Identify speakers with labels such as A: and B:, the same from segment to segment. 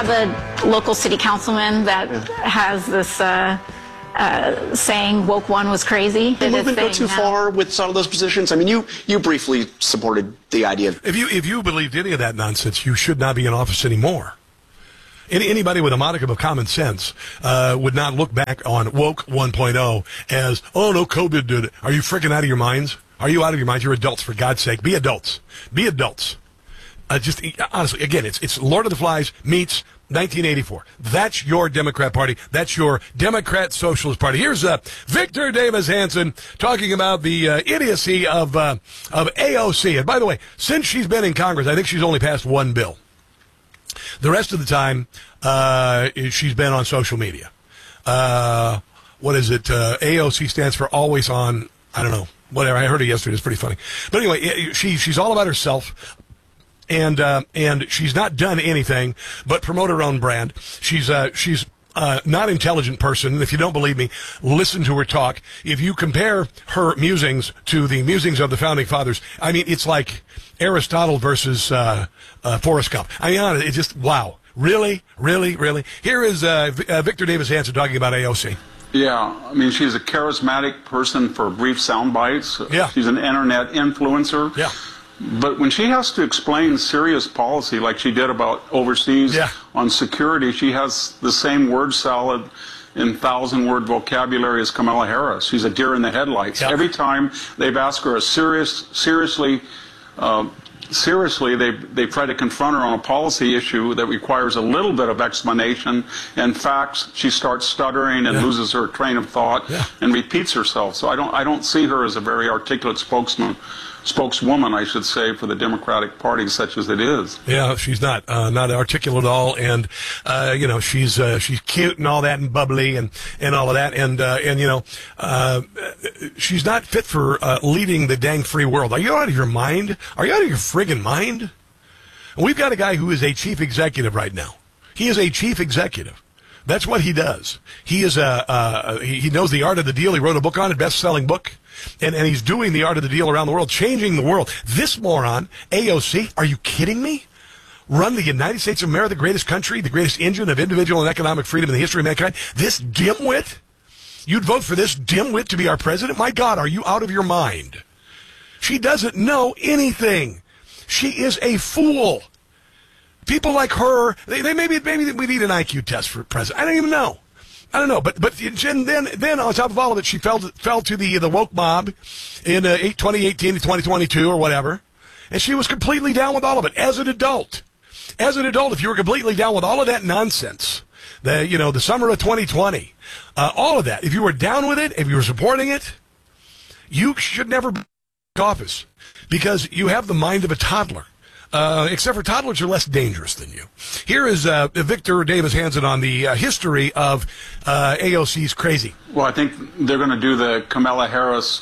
A: have a local city councilman that has this saying woke one was crazy.
B: Did the movement go too far with some of those positions? I mean, you briefly supported the idea of...
C: If you believed any of that nonsense, you should not be in office anymore. Anybody with a modicum of common sense would not look back on woke 1.0 as, oh, no, COVID did it. Are you freaking out of your minds? Are you out of your minds? You're adults, for God's sake. Be adults. Be adults. Just honestly, again, it's Lord of the Flies meets 1984. That's your Democrat Party. That's your Democrat Socialist Party. Here's Victor Davis Hanson talking about the idiocy of AOC. And by the way, since she's been in Congress, I think she's only passed one bill. The rest of the time, she's been on social media. What is it? AOC stands for always on, I don't know, whatever. I heard it yesterday. It's pretty funny. But anyway, she's all about herself. And she's not done anything but promote her own brand. She's not an intelligent person. If you don't believe me, listen to her talk. If you compare her musings to the musings of the founding fathers, I mean, it's like Aristotle versus Forrest Gump. I mean, it's just, wow. Really? Really? Really? Here is Victor Davis Hanson talking about AOC.
D: Yeah, I mean, she's a charismatic person for brief sound bites.
C: Yeah.
D: She's an internet influencer.
C: Yeah.
D: But when she has to explain serious policy like she did about overseas on security, she has the same word salad in 1,000-word vocabulary as Kamala Harris. She's a deer in the headlights.
C: Yeah.
D: Every time they've asked her a seriously, they try to confront her on a policy issue that requires a little bit of explanation and facts. She starts stuttering and loses her train of thought and repeats herself. So I don't see her as a very articulate spokeswoman, I should say, for the Democratic Party, such as it is.
C: Yeah, she's not articulate at all, and she's cute and all that, and bubbly and all of that, and she's not fit for leading the dang free world. Are you out of your mind? Are you out of your friggin' mind? We've got a guy who is a chief executive right now. He is a chief executive. That's what he does. He is he knows the art of the deal. He wrote a book on it, best-selling book. And he's doing the art of the deal around the world, changing the world. This moron, AOC, are you kidding me? Run the United States of America, the greatest country, the greatest engine of individual and economic freedom in the history of mankind. This dimwit? You'd vote for this dimwit to be our president? My God, are you out of your mind? She doesn't know anything. She is a fool. People like her, they maybe we need an IQ test for president. I don't even know. I don't know, but then on top of all of it, she fell to the woke mob in 2018 to 2022 or whatever, and she was completely down with all of it as an adult. As an adult, if you were completely down with all of that nonsense, the summer of 2020, all of that, if you were down with it, if you were supporting it, you should never be in office because you have the mind of a toddler. Except for toddlers are less dangerous than you. Here is Victor Davis Hanson on the history of AOC's crazy.
D: Well, I think they're going to do the Kamala Harris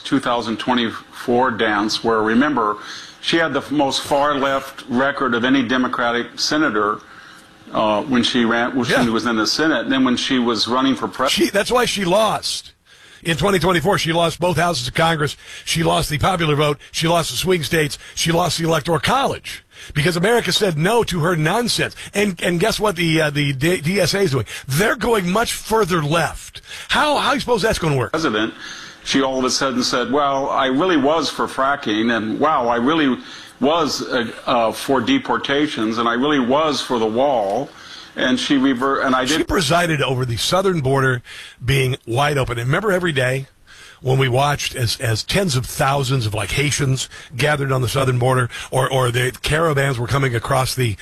D: 2024 dance where, remember, she had the most far-left record of any Democratic senator when she was in the Senate. And then when she was running for president.
C: That's why she lost. In 2024, she lost both houses of Congress. She lost the popular vote. She lost the swing states. She lost the Electoral College because America said no to her nonsense. And guess what the DSA is doing? They're going much further left. How do you suppose that's going to work?
D: President, she all of a sudden said, well, I really was for fracking, and wow, I really was for deportations, and I really was for the wall. And she
C: presided over the southern border being wide open. And remember every day when we watched as tens of thousands of Haitians gathered on the southern border, or the caravans were coming across the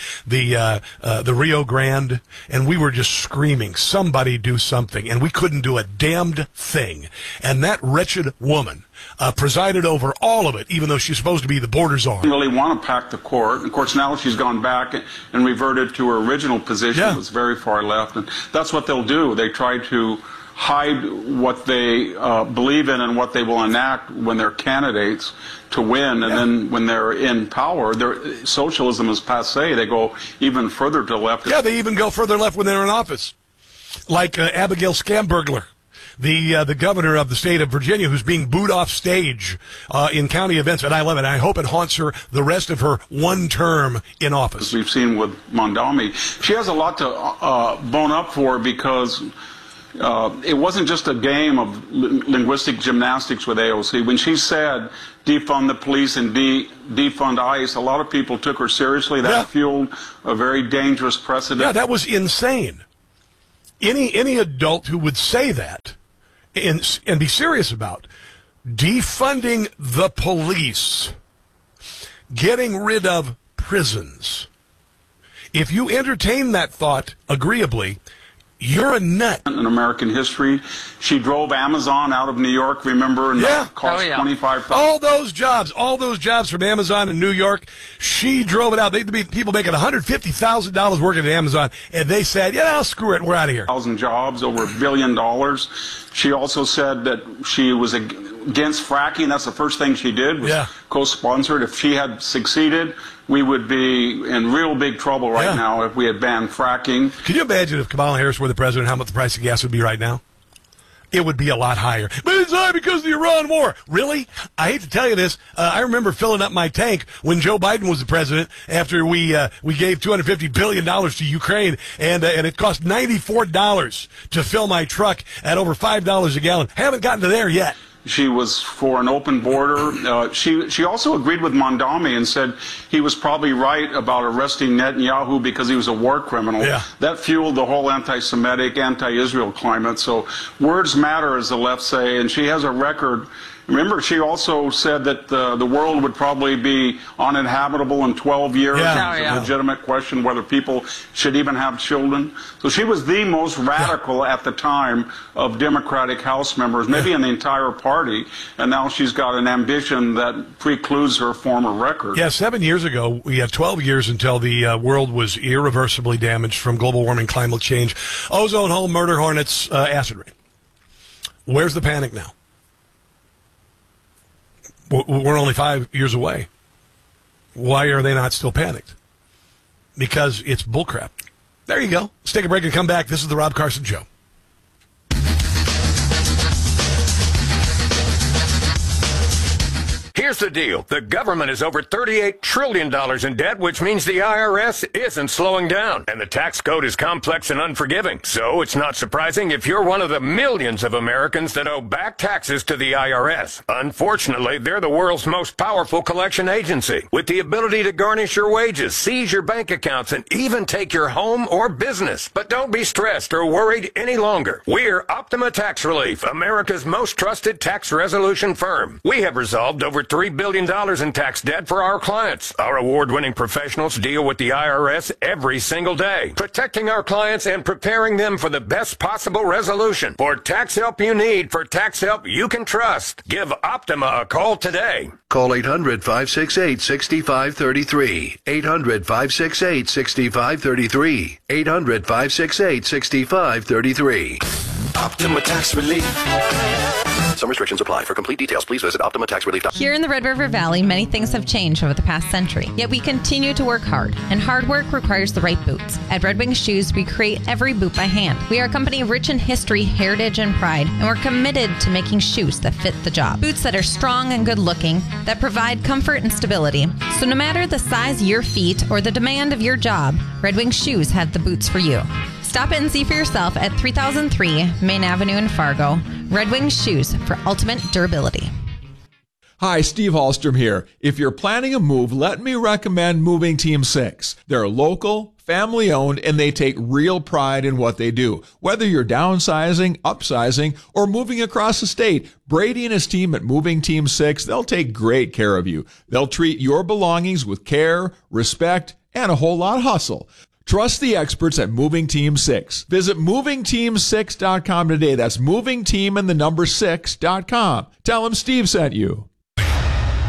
C: Rio Grande, and we were just screaming, somebody do something, and we couldn't do a damned thing. And that wretched woman presided over all of it, even though she's supposed to be the border czar.
D: Really want to pack the court. Of course, now she's gone back and reverted to her original position. It was very far left, and that's what they'll do. They try to hide what they believe in and what they will enact when they're candidates to win, and then when they're in power, socialism is passé. They go even further to the left.
C: Yeah, they even go further left when they're in office, like Abigail Scambergler. the governor of the state of Virginia, who's being booed off stage in county events at I-11. I hope it haunts her the rest of her one term in office.
D: As we've seen with Mondami, she has a lot to bone up for, because it wasn't just a game of linguistic gymnastics with AOC. When she said defund the police and defund ICE, a lot of people took her seriously. That fueled a very dangerous precedent.
C: Yeah, that was insane. Any adult who would say that and be serious about defunding the police, getting rid of prisons, if you entertain that thought agreeably, you're a nut.
D: In American history, she drove Amazon out of New York, remember, and that cost $25,000.
C: All those jobs from Amazon in New York, she drove it out. They'd be people making $150,000 working at Amazon, and they said, yeah, screw it, we're out of here.
D: 1,000 jobs, over $1 billion. She also said that she was against fracking. That's the first thing she did, was co-sponsored. If she had succeeded, we would be in real big trouble right now if we had banned fracking.
C: Can you imagine if Kamala Harris were the president, how much the price of gas would be right now? It would be a lot higher. But it's high because of the Iran war. Really? I hate to tell you this. I remember filling up my tank when Joe Biden was the president after we gave $250 billion to Ukraine, and it cost $94 to fill my truck at over $5 a gallon. Haven't gotten to there yet.
D: She was for an open border. She also agreed with Mondami and said he was probably right about arresting Netanyahu because he was a war criminal.
C: Yeah.
D: That fueled the whole anti-Semitic, anti-Israel climate. So words matter, as the left say, and she has a record. Remember, she also said that the world would probably be uninhabitable in 12 years.
C: Yeah.
D: It's a legitimate question whether people should even have children. So she was the most radical at the time of Democratic House members, maybe in the entire party. And now she's got an ambition that precludes her former record.
C: Yeah, 7 years ago, we had 12 years until the world was irreversibly damaged from global warming, climate change, ozone hole, murder hornets, acid rain. Where's the panic now? We're only 5 years away. Why are they not still panicked? Because it's bullcrap. There you go. Let's take a break and come back. This is the Rob Carson Show.
E: Here's the deal. The government is over $38 trillion in debt, which means the IRS isn't slowing down. And the tax code is complex and unforgiving. So it's not surprising if you're one of the millions of Americans that owe back taxes to the IRS. Unfortunately, they're the world's most powerful collection agency, with the ability to garnish your wages, seize your bank accounts, and even take your home or business. But don't be stressed or worried any longer. We're Optima Tax Relief, America's most trusted tax resolution firm. We have resolved over $3 billion in tax debt for our clients. Our award-winning professionals deal with the IRS every single day, protecting our clients and preparing them for the best possible resolution. For tax help you need, for tax help you can trust, give Optima a call today.
F: Call 800-568-6533. 800-568-6533. 800-568-6533.
G: Optima Tax Relief.
F: Some restrictions apply. For complete details, please visit OptimaTaxRelief.com.
H: Here in the Red River Valley, many things have changed over the past century. Yet we continue to work hard, and hard work requires the right boots. At Red Wing Shoes, we create every boot by hand. We are a company rich in history, heritage, and pride, and we're committed to making shoes that fit the job. Boots that are strong and good-looking, that provide comfort and stability. So no matter the size of your feet or the demand of your job, Red Wing Shoes have the boots for you. Stop in and see for yourself at 3003 Main Avenue in Fargo. Red Wing Shoes for ultimate durability.
I: Hi, Steve Hallstrom here. If you're planning a move, let me recommend Moving Team 6. They're local, family-owned, and they take real pride in what they do. Whether you're downsizing, upsizing, or moving across the state, Brady and his team at Moving Team 6, they'll take great care of you. They'll treat your belongings with care, respect, and a whole lot of hustle. Trust the experts at Moving Team 6. Visit MovingTeam6.com today. That's MovingTeam and the number 6.com. Tell them Steve sent you.